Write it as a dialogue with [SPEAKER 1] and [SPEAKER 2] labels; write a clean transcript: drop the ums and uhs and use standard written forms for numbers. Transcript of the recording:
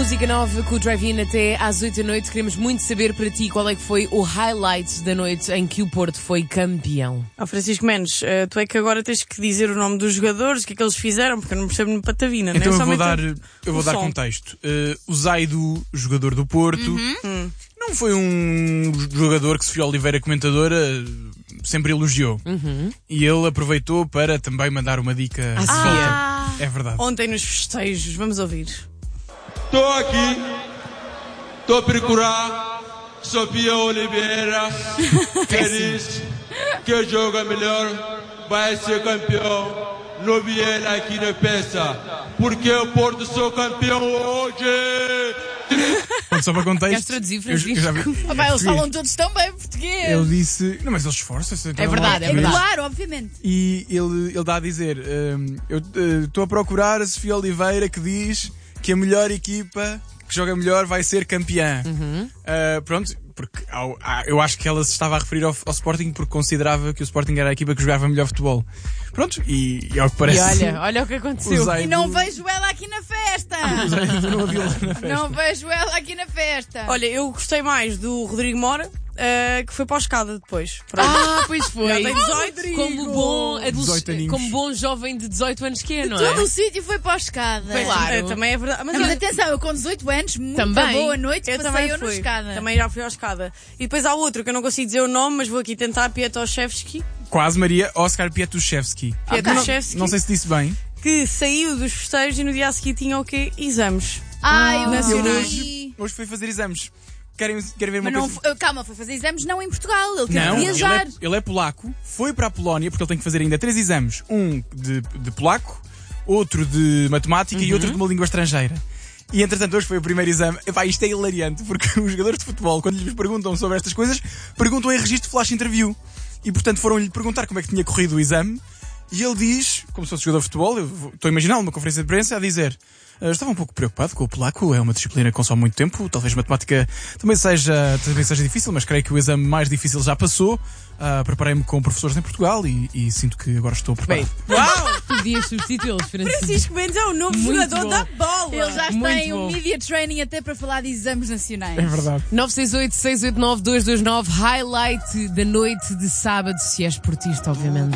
[SPEAKER 1] Música nova com o Drive-In até às 8 da noite. Queremos muito saber para ti qual é que foi o highlight da noite em que o Porto foi campeão.
[SPEAKER 2] Francisco Mendes, tu é que agora tens que dizer o nome dos jogadores, o que é que eles fizeram, porque eu não percebo nem patavina.
[SPEAKER 3] Então
[SPEAKER 2] né?
[SPEAKER 3] eu vou dar contexto. O Zaido, jogador do Porto, não foi um jogador que Sofia Oliveira, comentadora, sempre elogiou. E ele aproveitou para também mandar uma dica à Sofia. É verdade.
[SPEAKER 2] Ontem nos festejos, vamos ouvir.
[SPEAKER 4] Estou aqui, estou a procurar Sofia Oliveira, que diz que o jogo é melhor, vai ser campeão. Não vier aqui na peça, porque o Porto sou campeão hoje.
[SPEAKER 3] Só para contexto.
[SPEAKER 1] Queres traduzir, Francisco?
[SPEAKER 5] Eles falam todos tão bem português.
[SPEAKER 3] Ele disse. Não, mas eles esforçam-se.
[SPEAKER 1] É verdade, é verdade.
[SPEAKER 5] Claro, obviamente.
[SPEAKER 3] E ele dá a dizer: eu estou a procurar a Sofia Oliveira, que diz que a melhor equipa que joga melhor vai ser campeã. Pronto, porque eu acho que ela se estava a referir ao Sporting porque considerava que o Sporting era a equipa que jogava melhor futebol. Pronto, e ao que parece.
[SPEAKER 1] E olha o que aconteceu.
[SPEAKER 5] E não vejo ela aqui na festa. Não vejo ela aqui na festa.
[SPEAKER 2] Olha, eu gostei mais do Rodrigo Mora, que foi para a escada depois.
[SPEAKER 1] Pois foi.
[SPEAKER 2] Já tem 18.
[SPEAKER 1] Como bom jovem de 18 anos que é, não é?
[SPEAKER 5] Todo o sítio foi para a escada.
[SPEAKER 1] Claro.
[SPEAKER 2] Também é verdade.
[SPEAKER 5] Mas atenção, eu com 18 anos, muito
[SPEAKER 1] Também.
[SPEAKER 5] boa noite,
[SPEAKER 2] Eu
[SPEAKER 5] passei
[SPEAKER 2] também
[SPEAKER 5] eu na
[SPEAKER 2] fui.
[SPEAKER 5] escada.
[SPEAKER 2] Também já fui à escada. E depois há outro que eu não consigo dizer o nome, mas vou aqui tentar, Pietoszewski.
[SPEAKER 3] Quase Maria Oscar Pietuszewski.
[SPEAKER 2] Pietoszewski.
[SPEAKER 3] Não sei se disse bem.
[SPEAKER 2] Que saiu dos festejos e no dia a seguir tinha o quê? Exames.
[SPEAKER 5] Eu
[SPEAKER 2] nacionais.
[SPEAKER 3] Hoje foi fazer exames. Querem ver uma
[SPEAKER 5] Mas
[SPEAKER 3] coisa?
[SPEAKER 5] não, calma, foi fazer exames não em Portugal. Ele teve
[SPEAKER 3] Não,
[SPEAKER 5] que viajar.
[SPEAKER 3] ele é polaco, foi para a Polónia, porque ele tem que fazer ainda 3 exames. Um de polaco, outro de matemática e outro de uma língua estrangeira. E entretanto hoje foi o primeiro exame. Epá, isto é hilariante, porque os jogadores de futebol, quando lhes perguntam sobre estas coisas, perguntam em registro flash interview. E portanto foram-lhe perguntar como é que tinha corrido o exame. E ele diz, como se fosse jogador de futebol, eu estou a imaginar uma conferência de imprensa a dizer: estava um pouco preocupado com o polaco, é uma disciplina que consome muito tempo, talvez matemática também seja difícil, mas creio que o exame mais difícil já passou. Preparei-me com professores em Portugal e sinto que agora estou preparado.
[SPEAKER 2] Uau!
[SPEAKER 1] Podias substituí-los, Francisco.
[SPEAKER 2] Francisco Mendes é o novo
[SPEAKER 1] Muito
[SPEAKER 2] jogador
[SPEAKER 1] bom.
[SPEAKER 2] da bola.
[SPEAKER 5] Ele já
[SPEAKER 1] Muito
[SPEAKER 5] tem
[SPEAKER 1] bom.
[SPEAKER 5] um media training até para falar de exames nacionais.
[SPEAKER 3] É verdade.
[SPEAKER 1] 968-689-229, highlight da noite de sábado, se és portista, obviamente.